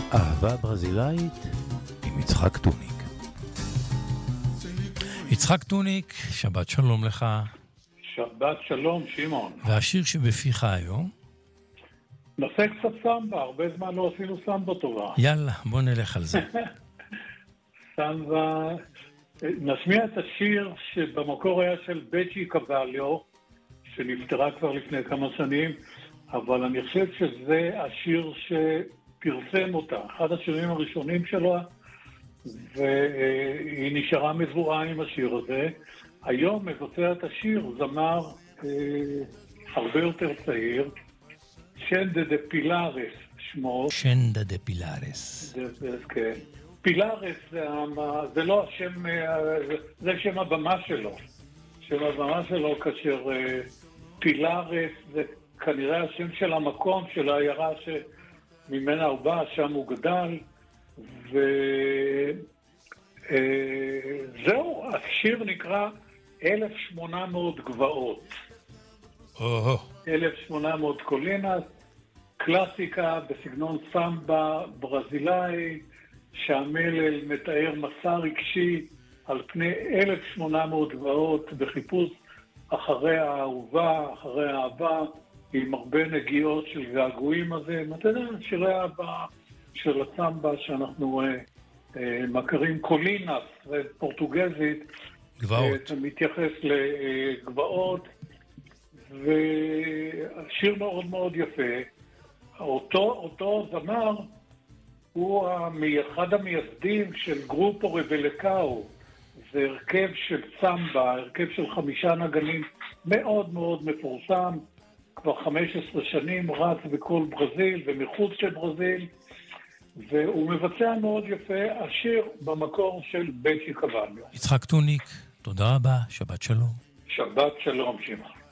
אהבה ברזילאית עם יצחק טוניק. יצחק טוניק, שבת שלום לך. שבת שלום, שמעון. והשיר שבפיך היום? נעשה קצת סמבה, הרבה זמן לא עשינו סמבה טובה. יאללה, בוא נלך על זה. סמבה, נשמיע את השיר שבמקור היה של בצ'י קבליו, שנפטרה כבר לפני כמה שנים, אבל אני חושב שזה השיר שפרסם אותה, אחד השירים הראשונים שלה, והיא נשארה מבואה עם השיר הזה. היום מבצע את השיר זמר הרבה יותר צעיר, שנדה דה פילארס שמו. שנדה דה פילארס. כן. פילארס זה לא השם, זה שם הבמה שלו. שם הבמה שלו כאשר פילארס זה כנראה השם של המקום, של העיירה שממנה הוא בא, שם הוא גדל. וזהו, השיר נקרא 1800 גבעות. 1800 קולינס, קלאסיקה בסגנון סמבה ברזילאי, שהמלל מתאר מסע רגשי על פני 1800 גבעות בחיפוש אחרי האהובה, אחרי האהבה, עם הרבה נגיעות של געגועים הזה. אתה יודע, שירי האהבה של הסמבה שאנחנו מכירים, קולינס, זה פורטוגזית, גבעות. מתייחס לגבעות, ושיר מאוד מאוד יפה. אותו זמר הוא אחד המייסדים של גרופו רבלקאו, זה הרכב של סמבה, הרכב של 5 נגנים מאוד מאוד מפורסם, כבר 15 שנים רץ בכל ברזיל ומחוץ של ברזיל, והוא מבצע מאוד יפה, השיר במקור של בצ'י קבליו. יצחק טוניק, תודה רבה, שבת שלום. שבת שלום, שמעון.